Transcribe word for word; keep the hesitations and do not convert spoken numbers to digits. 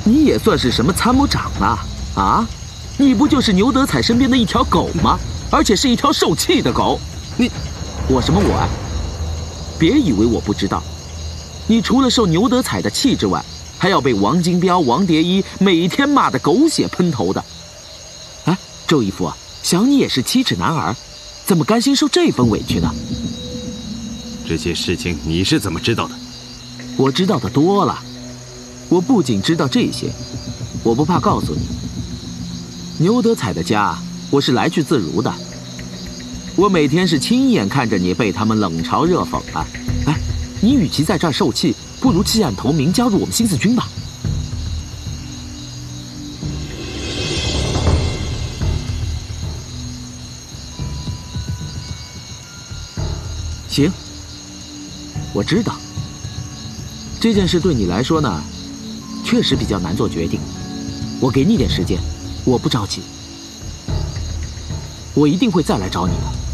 你也算是什么参谋长了啊？你不就是牛德彩身边的一条狗吗？而且是一条受气的狗。你，我什么我啊？别以为我不知道，你除了受牛德彩的气之外，还要被王金彪、王蝶衣每天骂得狗血喷头的。哎，周义父啊，想你也是七尺男儿，怎么甘心受这份委屈呢？ 这些事情你是怎么知道的？ 我知道的多了。我不仅知道这些，我不怕告诉你，牛德彩的家我是来去自如的。我每天是亲眼看着你被他们冷嘲热讽啊！哎，你与其在这儿受气，不如弃暗投明，加入我们新四军吧。行，我知道这件事对你来说呢，确实比较难做决定。我给你点时间，我不着急，我一定会再来找你的。